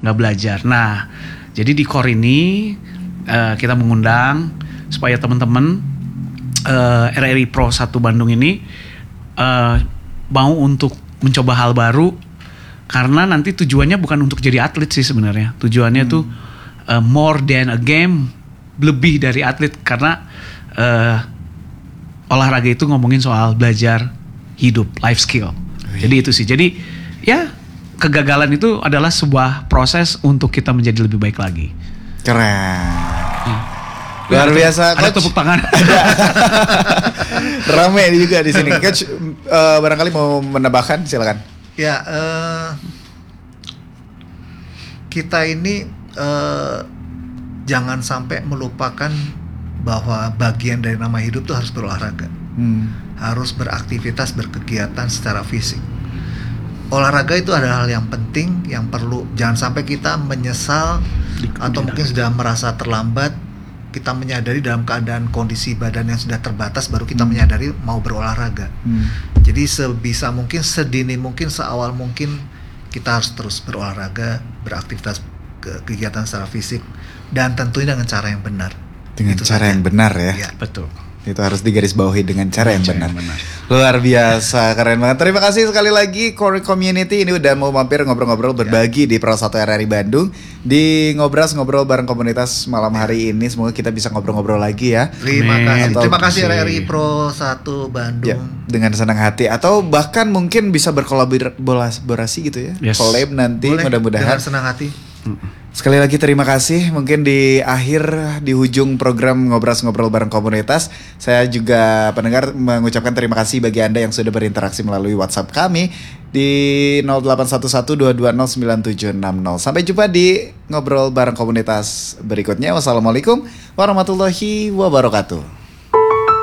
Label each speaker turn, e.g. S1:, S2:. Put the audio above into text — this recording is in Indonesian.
S1: nggak belajar. Nah, jadi di core ini kita mengundang supaya teman-teman RRI Pro 1 Bandung ini mau untuk mencoba hal baru, karena nanti tujuannya bukan untuk jadi atlet sih sebenarnya. Tujuannya tuh more than a game, lebih dari atlet, karena olahraga itu ngomongin soal belajar hidup, life skill. Jadi itu sih. Jadi ya kegagalan itu adalah sebuah proses untuk kita menjadi lebih baik lagi.
S2: Keren. Luar biasa,
S1: Ada
S2: Coach.
S1: tepuk tangan.
S2: Rame juga di sini. Coach, barangkali mau menambahkan, silakan.
S3: Ya, kita ini jangan sampai melupakan bahwa bagian dari nama hidup tuh harus berolahraga, harus beraktivitas, berkegiatan secara fisik. Olahraga itu adalah hal yang penting, yang perlu. Jangan sampai kita menyesal atau mungkin sudah merasa terlambat. Kita menyadari dalam keadaan kondisi badan yang sudah terbatas, baru kita menyadari mau berolahraga. Jadi sebisa mungkin, sedini mungkin, seawal mungkin kita harus terus berolahraga, beraktivitas kegiatan secara fisik, dan tentunya dengan cara yang benar.
S2: Dengan
S3: Itu
S2: cara
S3: saja.
S2: yang benar ya.
S1: Betul.
S2: Itu harus digarisbawahi dengan cara yang benar.
S1: benar.
S2: Luar biasa, keren banget. Terima kasih sekali lagi Core Community ini udah mau mampir ngobrol-ngobrol berbagi di Pro 1 RRI Bandung. Di ngobrol bareng komunitas malam hari ini. Semoga kita bisa ngobrol-ngobrol lagi ya.
S3: Terima kasih.
S2: Atau-
S3: Terima kasih RRI Pro 1 Bandung.
S2: Ya, dengan senang hati, atau bahkan mungkin bisa berkolaborasi gitu ya.
S1: Yes.
S2: Collab nanti
S3: Boleh,
S2: mudah-mudahan.
S3: dengan senang hati.
S2: Sekali lagi terima kasih. Mungkin di akhir, di ujung program ngobrol bareng komunitas, saya juga pendengar mengucapkan terima kasih bagi Anda yang sudah berinteraksi melalui WhatsApp kami di 081122097060. Sampai jumpa di ngobrol bareng komunitas berikutnya. Wassalamualaikum warahmatullahi wabarakatuh.